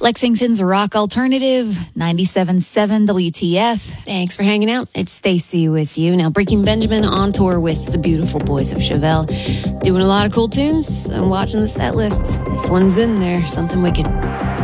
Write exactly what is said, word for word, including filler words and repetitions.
Lexington's Rock Alternative, ninety-seven point seven W T F. Thanks for hanging out. It's Stacy with you. Now, Breaking Benjamin on tour with the beautiful boys of Chevelle. Doing a lot of cool tunes. I'm watching the set list. This one's in there. Something wicked.